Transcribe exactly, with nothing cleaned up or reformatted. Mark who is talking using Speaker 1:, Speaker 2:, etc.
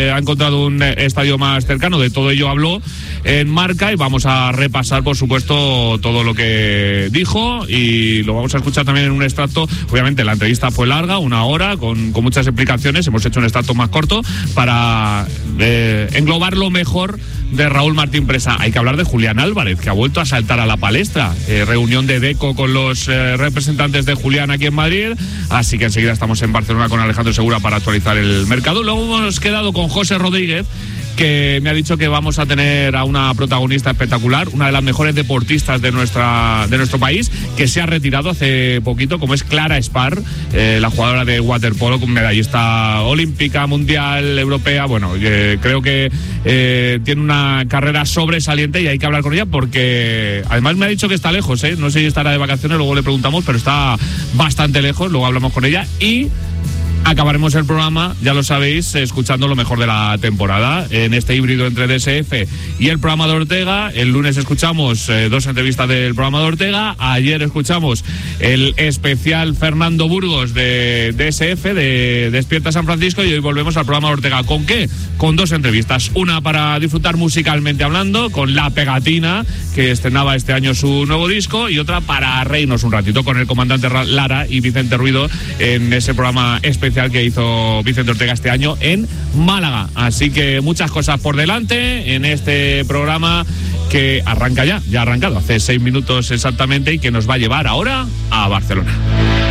Speaker 1: ha encontrado un estadio más cercano. De todo ello habló en Marca y vamos a repasar, por supuesto, todo lo que dijo y lo vamos a escuchar también en un extracto. Obviamente la entrevista fue larga, una hora, con, con muchas explicaciones. Hemos hecho un extracto más corto para eh, englobar lo mejor de Raúl Martín Presa. Hay que hablar de Julián Álvarez, que ha vuelto a saltar a la palestra. Eh, reunión de Deco con los eh, representantes de Julián aquí en Madrid. Así que enseguida estamos en Barcelona con Alejandro Segura para actualizar el mercado. Luego hemos quedado con José Rodríguez, que me ha dicho que vamos a tener a una protagonista espectacular, una de las mejores deportistas de nuestra de nuestro país, que se ha retirado hace poquito, como es Clara Espar, eh, la jugadora de waterpolo, con medallista olímpica, mundial, europea. Bueno, eh, creo que eh, tiene una carrera sobresaliente y hay que hablar con ella porque además me ha dicho que está lejos, ¿eh? No sé si estará de vacaciones, luego le preguntamos, pero está bastante lejos, luego hablamos con ella y acabaremos el programa, ya lo sabéis, escuchando lo mejor de la temporada en este híbrido entre D S F y el programa de Ortega. El lunes escuchamos eh, dos entrevistas del programa de Ortega. Ayer escuchamos el especial Fernando Burgos de D S F, de Despierta San Francisco, y hoy volvemos al programa de Ortega. ¿Con qué? Con dos entrevistas. Una para disfrutar musicalmente hablando, con La Pegatina, que estrenaba este año su nuevo disco, y otra para reírnos un ratito con el comandante Lara y Vicente Ruido en ese programa especial que hizo Vicente Ortega este año en Málaga. Así que muchas cosas por delante en este programa que arranca ya, ya ha arrancado hace seis minutos exactamente y que nos va a llevar ahora a Barcelona.